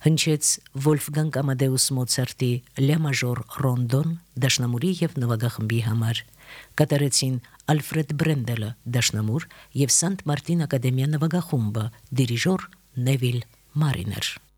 Հնչեց Վոլֆգանգ Ամադեուս Մոցարտի Լա մաժոր ռոնդոն դաշնամուրի եւ նվագախմբի համար։ Կատարեցին Ալֆրեդ Բրենդելը դաշնամուր եւ Սանտ Մարտին ակադեմիա նվագախումբը, դիրիժոր Նևիլ Մարիներ։